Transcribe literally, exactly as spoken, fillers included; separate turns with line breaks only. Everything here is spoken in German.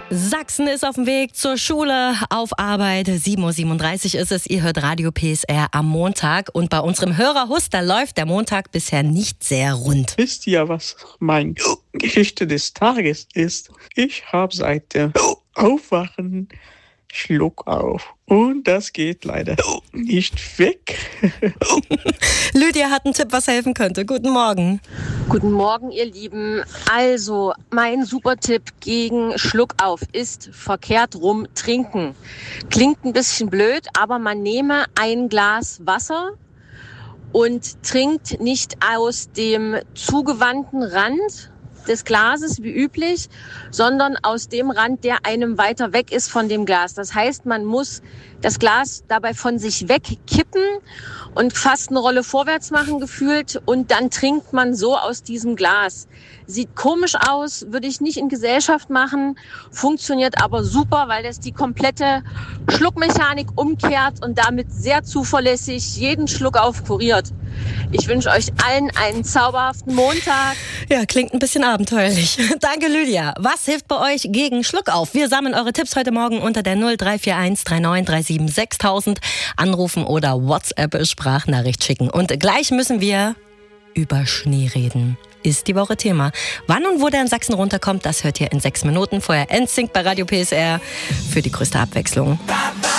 Sachsen ist auf dem Weg zur Schule, auf Arbeit. sieben Uhr siebenunddreißig ist es. Ihr hört Radio P S R am Montag. Und bei unserem Hörer Huster läuft der Montag bisher nicht sehr rund.
Wisst ihr, was meine Geschichte des Tages ist? Ich habe seit dem Aufwachen Schluck auf. Und das geht leider nicht weg.
Lydia hat einen Tipp, was helfen könnte. Guten Morgen.
Guten Morgen, ihr Lieben. Also, mein Supertipp gegen Schluckauf ist verkehrt rum trinken. Klingt ein bisschen blöd, aber man nehme ein Glas Wasser und trinkt nicht aus dem zugewandten Rand des Glases wie üblich, sondern aus dem Rand, der einem weiter weg ist von dem Glas. Das heißt, man muss das Glas dabei von sich wegkippen und fast eine Rolle vorwärts machen gefühlt und dann trinkt man so aus diesem Glas. Sieht komisch aus, würde ich nicht in Gesellschaft machen, funktioniert aber super, weil das die komplette Schluckmechanik umkehrt und damit sehr zuverlässig jeden Schluck aufkuriert. Ich wünsche euch allen einen zauberhaften Montag.
Ja, klingt ein bisschen abenteuerlich. Danke, Lydia. Was hilft bei euch gegen Schluckauf? Wir sammeln eure Tipps heute Morgen unter der null drei vier eins drei neun drei sieben sechstausend. Anrufen oder WhatsApp-Sprachnachricht schicken. Und gleich müssen wir über Schnee reden. Ist die Woche Thema. Wann und wo der in Sachsen runterkommt, das hört ihr in sechs Minuten. Vorher N Sync bei Radio P S R für die größte Abwechslung.